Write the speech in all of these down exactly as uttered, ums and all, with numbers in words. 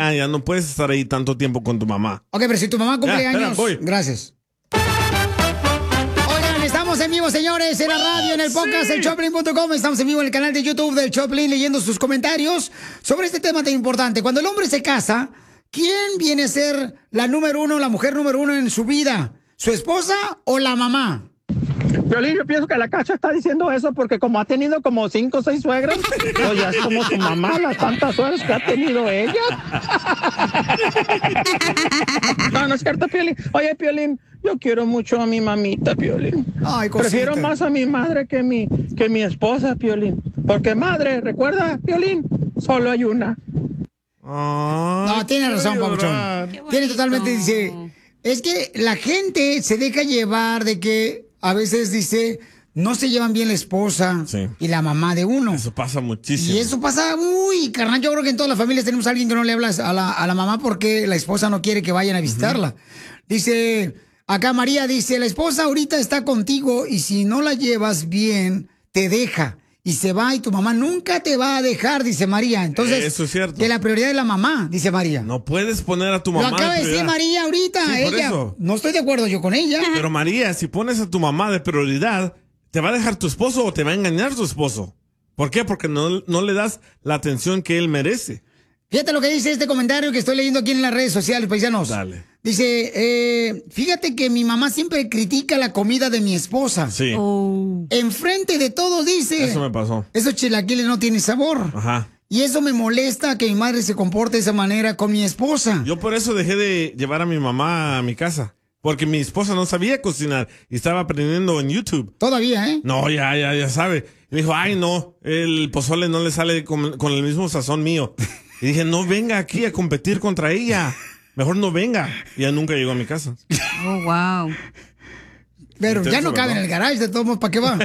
ya, ya no puedes estar ahí tanto tiempo con tu mamá. Ok, pero si tu mamá cumple ya, espera, años... voy. Gracias. Oigan, estamos en vivo, señores, en la radio, en el podcast, el Choplin punto com. Estamos en vivo en el canal de YouTube del Choplin, leyendo sus comentarios sobre este tema tan importante. Cuando el hombre se casa, ¿quién viene a ser la número uno, la mujer número uno en su vida? ¿Su esposa o la mamá? Piolín, yo pienso que la Cacha está diciendo eso porque como ha tenido como cinco o seis suegras, pues ya es como su mamá, las tantas suegras que ha tenido ella. No, no es cierto, Piolín. Oye, Piolín, yo quiero mucho a mi mamita, Piolín. Ay, prefiero más a mi madre que mi, que mi esposa, Piolín. Porque madre, recuerda, Piolín, solo hay una. Ay, no, tiene razón, Papuchón. Tiene totalmente, dice... Es que la gente se deja llevar de que a veces dice, no se llevan bien la esposa sí. y la mamá de uno. Eso pasa muchísimo. Y eso pasa, uy, carnal, yo creo que en todas las familias tenemos a alguien que no le habla a la, a la mamá porque la esposa no quiere que vayan a visitarla. Uh-huh. Dice, acá María dice, la esposa ahorita está contigo y si no la llevas bien, te deja. Y se va y tu mamá nunca te va a dejar, dice María. Entonces, eso es cierto. Que la prioridad es la mamá, dice María. No puedes poner a tu mamá. Lo acaba de decir María ahorita. Sí, ella. Eso. No estoy de acuerdo yo con ella. Pero María, si pones a tu mamá de prioridad, ¿te va a dejar tu esposo o te va a engañar tu esposo? ¿Por qué? Porque no, no le das la atención que él merece. Fíjate lo que dice este comentario que estoy leyendo aquí en las redes sociales, paisanos. Dale. Dice, eh, fíjate que mi mamá siempre critica la comida de mi esposa. Sí. Oh. Enfrente de todos dice. Eso me pasó. Esos chilaquiles no tienen sabor. Ajá. Y eso me molesta que mi madre se comporte de esa manera con mi esposa. Yo por eso dejé de llevar a mi mamá a mi casa. Porque mi esposa no sabía cocinar y estaba aprendiendo en YouTube. Todavía, ¿eh? No, ya, ya, ya sabe. Y dijo, ay, no, el pozole no le sale con, con el mismo sazón mío. Y dije, no venga aquí a competir contra ella. Mejor no venga. Y ya nunca llegó a mi casa. Oh, wow. Pero Intenso, ya no cabe ¿verdad? en el garage, de todos modos, ¿para qué va?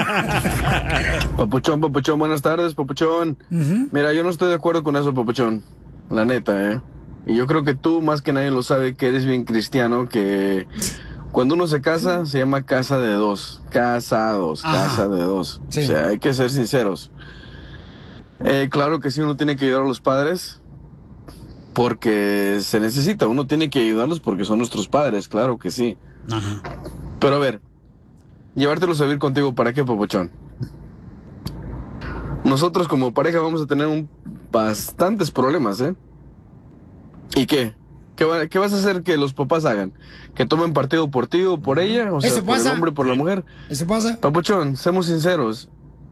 Papuchón, Papuchón, buenas tardes, Papuchón. Uh-huh. Mira, yo no estoy de acuerdo con eso, Papuchón. La neta, ¿eh? Y yo creo que tú, más que nadie lo sabe, que eres bien cristiano, que cuando uno se casa, se llama casa de dos. Casados, ah, casa de dos. Sí. O sea, hay que ser sinceros. Eh, claro que sí, uno tiene que ayudar a los padres porque se necesita. Uno tiene que ayudarlos porque son nuestros padres, claro que sí. Ajá. Pero a ver, llevártelos a vivir contigo, ¿para qué, Papuchón? Nosotros como pareja vamos a tener un, bastantes problemas, ¿eh? ¿Y qué? ¿Qué, va, ¿Qué vas a hacer que los papás hagan? ¿Que tomen partido por ti o por ella? O sea, ¿Eso por pasa? el hombre, por la mujer. ¿Eso pasa? Papuchón, seamos sinceros.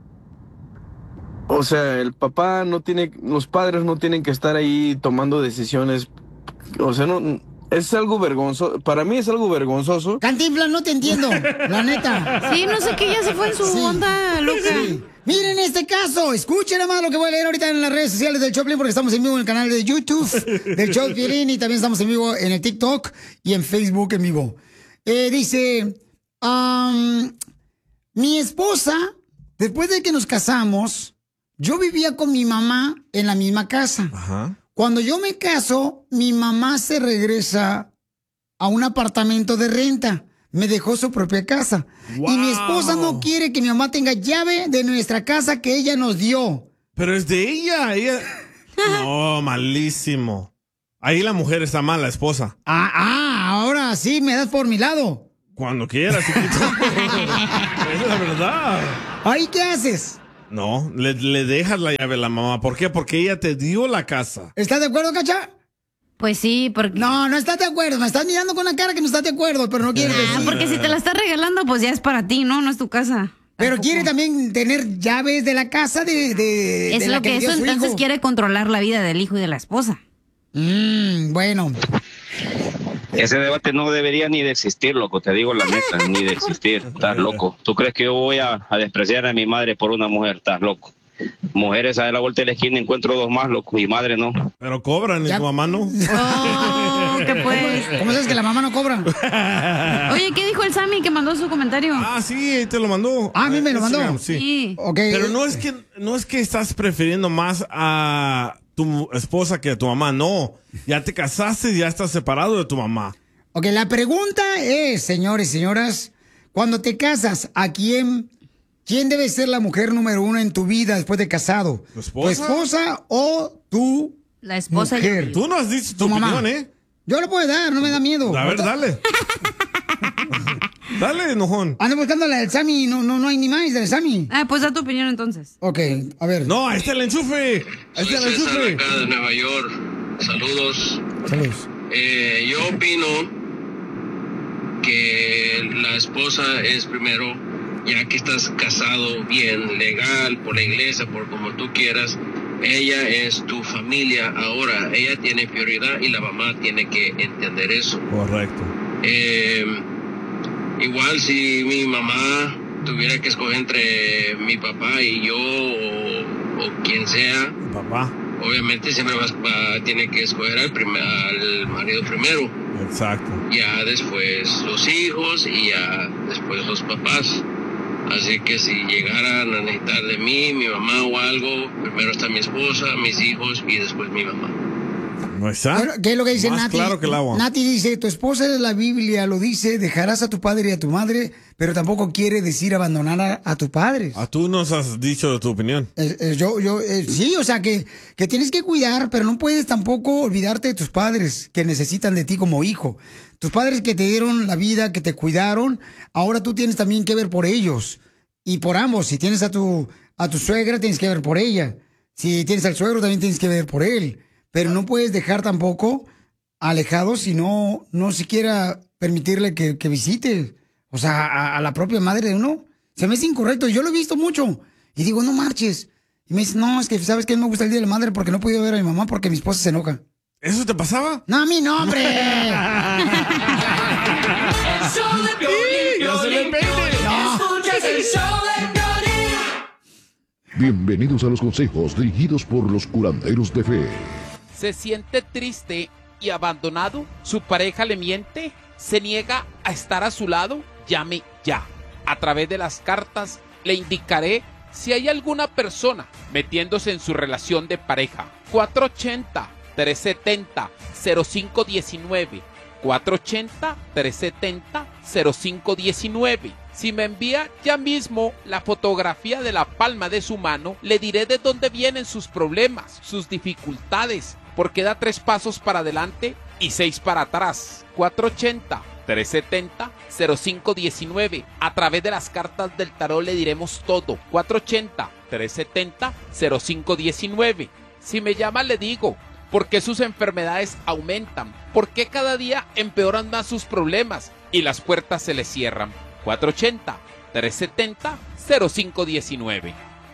O sea, el papá no tiene, los padres no tienen que estar ahí tomando decisiones. O sea, no, es algo vergonzoso. Para mí es algo vergonzoso. Cantinflas, no te entiendo, la neta. Sí, no sé qué, ya se fue en su sí. onda loca. Sí. Miren este caso, escuchen nada más lo que voy a leer ahorita en las redes sociales del Choplin, porque estamos en vivo en el canal de YouTube del Choplin y también estamos en vivo en el TikTok y en Facebook en vivo. Eh, dice, um, mi esposa, después de que nos casamos, yo vivía con mi mamá en la misma casa. Ajá. Cuando yo me caso, mi mamá se regresa a un apartamento de renta. Me dejó su propia casa. Wow. Y mi esposa no quiere que mi mamá tenga llave de nuestra casa que ella nos dio. Pero es de ella. ella... No, malísimo. Ahí la mujer está mal, la esposa. Ah, ah, ahora sí me das por mi lado. Cuando quieras, chiquito. Es la verdad. ¿Ahí qué haces? No, le, le dejas la llave a la mamá. ¿Por qué? Porque ella te dio la casa. ¿Estás de acuerdo, Cacha? Pues sí, porque... No, no estás de acuerdo. Me estás mirando con la cara que no estás de acuerdo, pero no quiere ah, decir. Porque si te la estás regalando, pues ya es para ti, ¿no? No es tu casa. Pero Tampoco. quiere también tener llaves de la casa de, de, es de lo la que, que dio eso su entonces hijo. Quiere controlar la vida del hijo y de la esposa. Mmm, bueno. Ese debate no debería ni de existir, loco, te digo la neta, ni de existir, estás loco. ¿Tú crees que yo voy a, a despreciar a mi madre por una mujer? Estás loco. Mujeres a la vuelta de la esquina encuentro dos más, loco, y madre no. Pero cobran, y tu mamá no. Oh, ¿qué pues? ¿Cómo sabes que la mamá no cobra? Oye, ¿qué dijo el Sammy que mandó su comentario? Ah, sí, te lo mandó. Ah, a mí me lo mandó. Instagram, sí. Sí. Okay. Pero no es que no es que estás prefiriendo más a tu esposa que a tu mamá, no. Ya te casaste y ya estás separado de tu mamá. Ok, la pregunta es, señores y señoras, cuando te casas, ¿a quién, quién debe ser la mujer número uno en tu vida después de casado? ¿Tu esposa? ¿Tu esposa o tu La esposa Mujer. y Tú no has dicho tu, Tu mamá. opinión, ¿eh? Yo lo puedo dar, no me da miedo. A ver, dale. Dale, enojón. Ando buscando la del Sammy, no, no, no hay ni más del Sammy. Ah, pues da tu opinión entonces. Ok, a ver. No, ahí está el enchufe. Ahí Soy está el César, enchufe. acá de Nueva York. Saludos. Saludos. Eh, yo opino que la esposa es primero, ya que estás casado bien, legal, por la iglesia, por como tú quieras. Ella es tu familia ahora. Ella tiene prioridad y la mamá tiene que entender eso. Correcto. Eh, igual si mi mamá tuviera que escoger entre mi papá y yo o, o quien sea, Papá. obviamente siempre vas a tiene que escoger al, primer, al marido primero, Exacto. ya después los hijos y ya después los papás. Así que si llegaran a necesitar de mí, mi mamá o algo, primero está mi esposa, mis hijos y después mi mamá. ¿No está? Bueno, ¿qué es lo que dice Más Nati? claro que el agua. Nati dice, tu esposa de la Biblia lo dice, dejarás a tu padre y a tu madre, pero tampoco quiere decir abandonar a, a tus padres. Ah, tú nos has dicho tu opinión. Eh, eh, yo, yo, eh, sí, o sea, que, que tienes que cuidar, pero no puedes tampoco olvidarte de tus padres que necesitan de ti como hijo. Tus padres que te dieron la vida, que te cuidaron, ahora tú tienes también que ver por ellos. Y por ambos, si tienes a tu, a tu suegra, tienes que ver por ella. Si tienes al suegro, también tienes que ver por él. Pero no puedes dejar tampoco alejados si no, no siquiera permitirle que, que visite. O sea, a, a la propia madre de uno. Se me hace incorrecto. Yo lo he visto mucho. Y digo, no marches. Y me dice, no, es que ¿sabes qué? No me gusta el Día de la Madre porque no he podido ver a mi mamá porque mi esposa se enoja. ¿Eso te pasaba? No, a mí no, hombre. ¡No se le peine! Bienvenidos a los consejos dirigidos por los curanderos de fe. ¿Se siente triste y abandonado? ¿Su pareja le miente? ¿Se niega a estar a su lado? Llame ya. A través de las cartas le indicaré si hay alguna persona metiéndose en su relación de pareja. cuatro ochenta, tres setenta, cero cinco diecinueve. cuatro ochenta, tres setenta, cero cinco diecinueve. Si me envía ya mismo la fotografía de la palma de su mano, le diré de dónde vienen sus problemas, sus dificultades, porque da tres pasos para adelante y seis para atrás. cuatro ochenta, tres setenta, cero cinco diecinueve. A través de las cartas del tarot le diremos todo. cuatro ochenta, tres setenta, cero cinco diecinueve. Si me llama le digo por qué sus enfermedades aumentan, por qué cada día empeoran más sus problemas y las puertas se le cierran. cuatro ochenta, tres setenta, cero cinco diecinueve.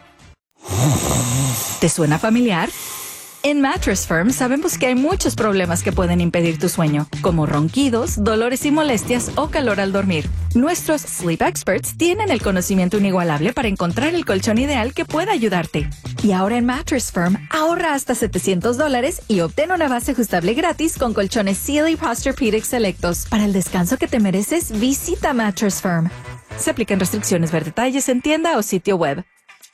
¿Te suena familiar? En Mattress Firm sabemos que hay muchos problemas que pueden impedir tu sueño, como ronquidos, dolores y molestias o calor al dormir. Nuestros Sleep Experts tienen el conocimiento inigualable para encontrar el colchón ideal que pueda ayudarte. Y ahora en Mattress Firm, ahorra hasta setecientos dólares y obtén una base ajustable gratis con colchones Sealy Posturepedic selectos. Para el descanso que te mereces, visita Mattress Firm. Se aplican restricciones, ver detalles en tienda o sitio web.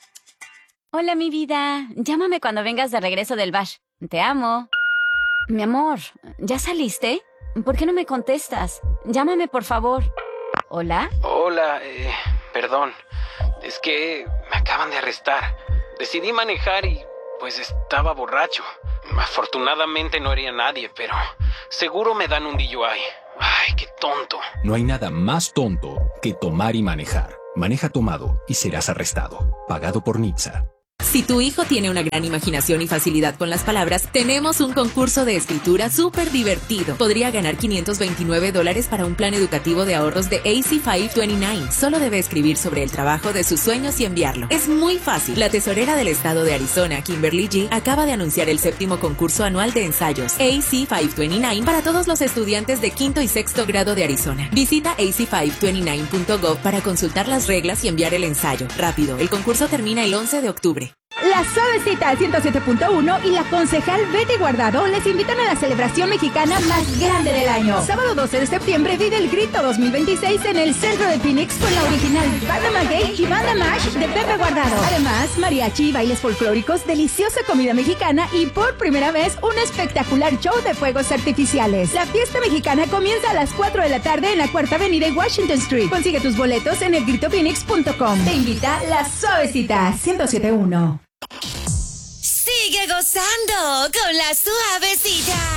Hola, mi vida. Llámame cuando vengas de regreso del bash. Te amo. Mi amor, ¿ya saliste? ¿Por qué no me contestas? Llámame, por favor. ¿Hola? Hola, eh, perdón. Es que me acaban de arrestar. Decidí manejar y, pues, estaba borracho. Afortunadamente no hería a nadie, pero seguro me dan un D U I. Ay, qué tonto. No hay nada más tonto que tomar y manejar. Maneja tomado y serás arrestado. Pagado por N H T S A. Si tu hijo tiene una gran imaginación y facilidad con las palabras, tenemos un concurso de escritura súper divertido. Podría ganar quinientos veintinueve dólares para un plan educativo de ahorros de A C quinientos veintinueve. Solo debe escribir sobre el trabajo de sus sueños y enviarlo. Es muy fácil. La tesorera del estado de Arizona, Kimberly G., acaba de anunciar el séptimo concurso anual de ensayos A C quinientos veintinueve para todos los estudiantes de quinto y sexto grado de Arizona. Visita A C quinientos veintinueve punto gov para consultar las reglas y enviar el ensayo. Rápido, el concurso termina el once de octubre. La Suavecita ciento siete punto uno y la concejal Betty Guardado les invitan a la celebración mexicana más grande del año. Sábado doce de septiembre vive el Grito dos mil veintiséis en el centro de Phoenix con la original Banda Maguey y Banda Mash de Pepe Guardado. Además, mariachi, bailes folclóricos, deliciosa comida mexicana y por primera vez un espectacular show de fuegos artificiales. La fiesta mexicana comienza a las cuatro de la tarde en la Cuarta Avenida y Washington Street. Consigue tus boletos en el grito phoenix punto com. Te invita La Suavecita ciento siete punto uno. Sigue gozando con la suavecita.